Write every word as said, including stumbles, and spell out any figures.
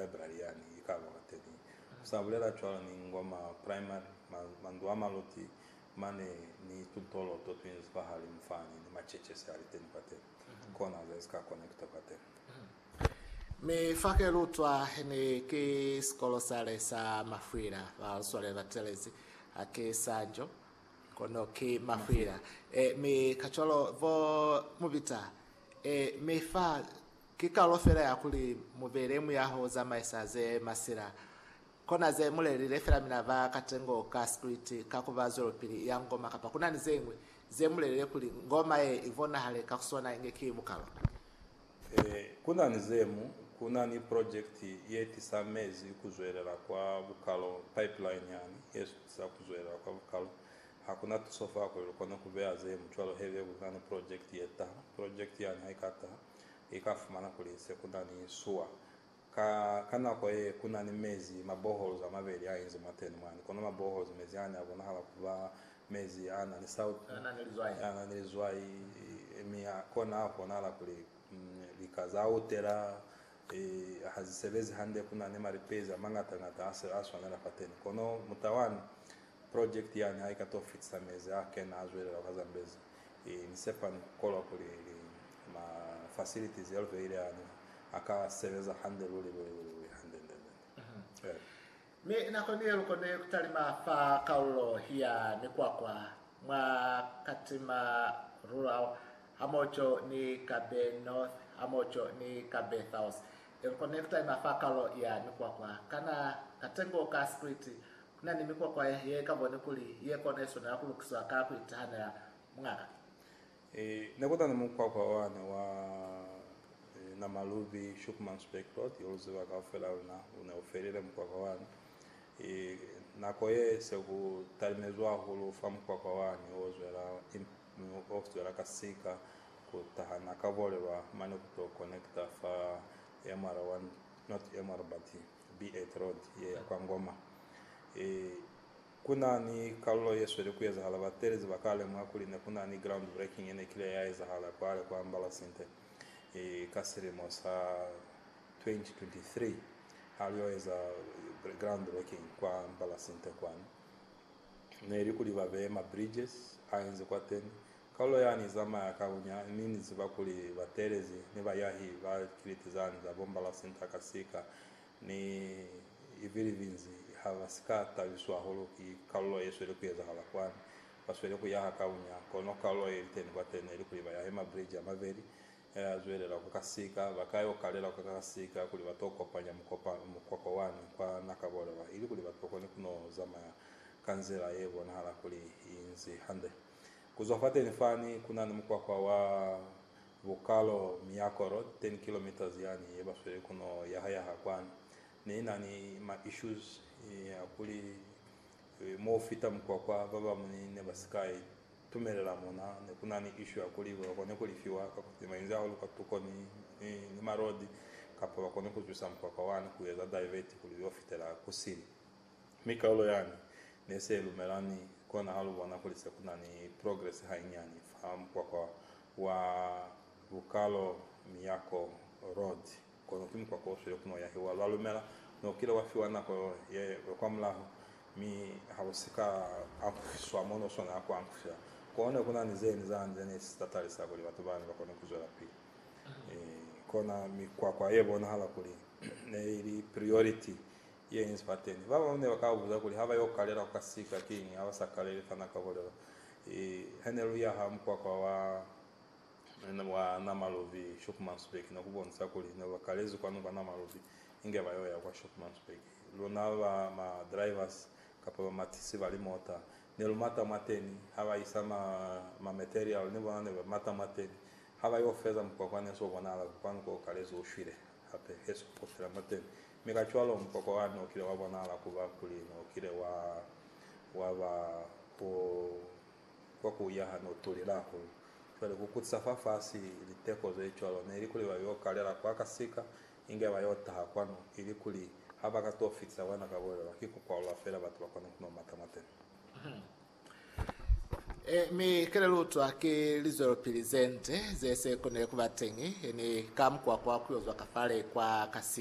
library yani ikalo kateni sabulela chwala ni ngoma primary mandwa maloti mane ni tutolo to twins bahali mfani ni macheche sali teni pateni kona zeska connecta pateni me fake lutwa ni ki skolo sale sa Mafwira va swale va telezi ake sanjo kono ki Mafwira e me kacholo vo mubita e me fa ki kalofera ya kuli muveremu yaho za maisaze masira kona ze mule refera minava katengo ka script kakuva zero pili ya ngoma kapa kuna nizengwe ze mule kuli ngoma e ivona hale kakusona ingeki bukalo eh kuna nizemu kuna ni project yeti samezi kuzwerera kwa bukalo pipeline yani yesu sa kuzwerera kwa bukalo hakuna tusofa kwa kono kubea ze mchwalo heavy kuna project yeta project yani haikata ikafumana kuli sekundani suwa ka kana kwa ye kuna ni mezi maboholes amabeli ainze mateni mwana kono maboholes mezi yani abona hala kuba mezi ana ni south ana nilizwai ana nilizwai emia kona hapo nala kuli likaza utera e hazisebezi hande kuna ni maripeza mangata ngata asa aswa nala pateni kono mutawani project yani haikato fit samezi yake na azwele la kazambezi e ni sepan kola kuli ma facilities yalve ile yani aka seveza hande lule lule hande ndende me na koni yelo kone kutalima fa kaulo hiya ni kwa kwa mwa katima rural amocho ni Kabe North amocho ni Kabe South yelo kone kutalima fa kaulo ya ni kwa kwa kana katengo ka script kuna ni mikwa kwa ye kabone kuli ye kone so na kulukiswa ka kuitana mwaka e nekota ni mukwa kwa wane wa na malubi Shukman Spectrot yolze wakafela una una oferire mkwa kwa wane e na koye se ku talimezwa hulu famu kwa kwa wane ozwela ozwela kasika kutahana kavole wa mane kuto connecta fa M R one not M R but B eight road ye kwa ngoma e kuna ni kallo yeswele kuyeza hala baterezi bakale mwakuli ne kuna ni ground breaking ene kile yaiza hala kwale kwa mbala sinte e kasirimo sa twenty twenty-three halioeza ground breaking kwa mbala sinte kwani ne rikuli babe ma bridges ainze kwa teni kallo yani zama ya kaunya nini zibakuli baterezi ne bayahi ba kritizani za bombala sinte kasika ni iviri vinzi havaskata viswa holo ki kallo yeswele kuyeza hala kwani baswele kuyaha kaunya kono kallo yeliteni kwa teni rikuli bayahi ma bridge amaveri azwele la kukasika bakayo kalela kukasika kuli batoko panya mkopa mkoko wani kwa nakabole wa ili kuli batoko ni kuno zama kanzela yebo na hala kuli inzi hande kuzofate nifani kuna ni mkoko wa Bukalo Miyako Road ten kilometers yani yeba swele kuno yahaya hakwani ni nani ma issues ya kuli mo fita mkoko baba muni ne basikai tumerela mona ne kuna ni issue ya kuliwa kone kulifiwa kakutima inzao luka tuko ni ni, ni marodi kapo kone kuzwisa mkwaka wani kuyeza divert kuliofitela kusiri mikaulo yani nese lumelani kona halu wana kulise kuna ni progress hainyani fahamu kwa kwa wa Bukalo Miyako Road kono kimi kwa kwa uswele kuno ya hiwa lalumela no kila wafiwa nako ye kwa mlahu mi hawasika amfiswa mono sona kwa amfiswa kone kuna nizeni zanze ni statali sabuli batubani bakone kuzola pi eh kona mi kwa kwa yebo na hala kuli ne ili priority ye inspateni baba mne bakabuza kuli haba yokalera kasika kingi abasakalere fana kabolera eh haleluya hamkwa kwa wa na wa namalovi Shukman Spec na kubonsa kuli na bakalezi kwa no banamalovi inge bayoya kwa Shukman Spec lona ma drivers kapa matisi bali mota nelumata mateni haba isama ma material ne bana ne mata mateni haba yo feza mkoko ne so bana la kwanko kalezo ushire hape heso kofera mateni mikachwalo mkoko wano kile wa bana la kuba kuli no kile wa wa ba ko kwa kuyaha no tolera ko twale kukutsa fafasi liteko zo echwalo ne likuli wa yo kalera kwa kasika inge bayota hakwano ili kuli haba kato fixa wana kabole bakiko kwa la fera batu bakona kuno matamate e mi kelelo ake lizoro presente zese kone kubatengi ni kamkwa kwa kuyozwa kafale kwa kasi